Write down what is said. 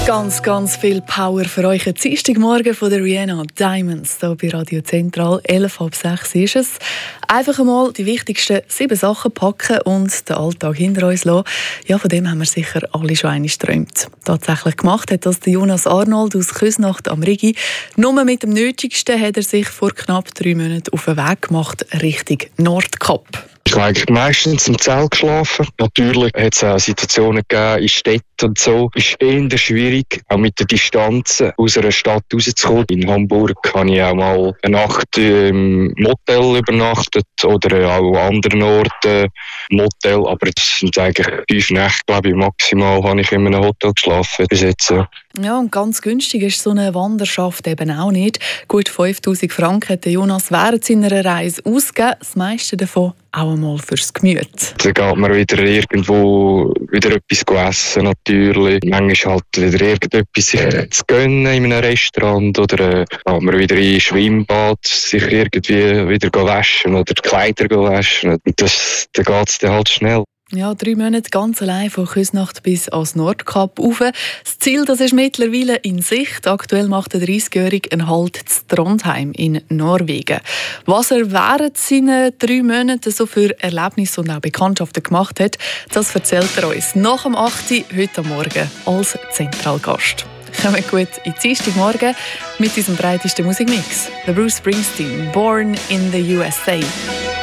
Ganz viel Power für euch. Am Dienstagmorgen von der Rihanna Diamonds hier bei Radio Zentral. 5:11 ist es. Einfach einmal die wichtigsten 7 Sachen packen und den Alltag hinter uns lassen. Ja, von dem haben wir sicher alle schon einmal geträumt. Tatsächlich gemacht hat das der Jonas Arnold aus Küsnacht am Rigi. Nur mit dem Nötigsten hat er sich vor knapp 3 Monaten auf den Weg gemacht Richtung Nordkap. Ich habe eigentlich meistens im Zelt geschlafen. Natürlich hat es auch Situationen gegeben in Städten und so. Es ist eher schwierig, auch mit der Distanz aus einer Stadt rauszukommen. In Hamburg habe ich auch mal eine Nacht im Motel übernachtet oder auch an anderen Orten Motel. Aber das sind eigentlich 5 Nächte, glaube ich, maximal habe ich in einem Hotel geschlafen bis jetzt. Ja, und ganz günstig ist so eine Wanderschaft eben auch nicht. Gut 5'000 Franken hat Jonas während seiner Reise ausgegeben. Das meiste davon auch einmal fürs Gemüt. Dann geht man wieder irgendwo etwas essen, natürlich. Manchmal halt wieder irgendetwas zu gönnen in einem Restaurant oder geht man wieder in ein Schwimmbad, sich irgendwie wieder waschen oder die Kleider waschen. Und dann geht es dann halt schnell. Ja, 3 Monate ganz allein von Küsnacht bis ans Nordkap rauf. Das Ziel, das ist mittlerweile in Sicht. Aktuell macht der 30-Jährige einen Halt in Trondheim in Norwegen. Was er während seinen 3 Monaten so für Erlebnisse und auch Bekanntschaften gemacht hat, das erzählt er uns nach dem 8. Uhr heute Morgen als Zentralgast. Kommen gut in Dienstagmorgen mit unserem breitesten Musikmix. Der Bruce Springsteen, Born in the USA.